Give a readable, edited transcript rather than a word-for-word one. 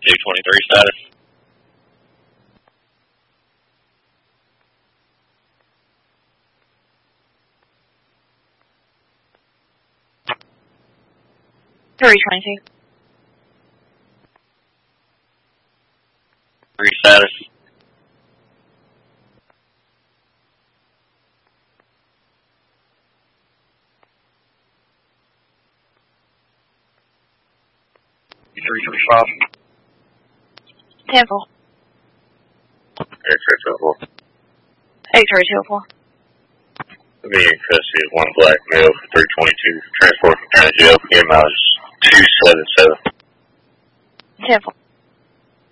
223 status. Three 22. 3 status. $335. 10-4. X-ray 204. X-ray 204. Be in custody of one black male for 322. Transport from county jail. EMI is 277. 10-4.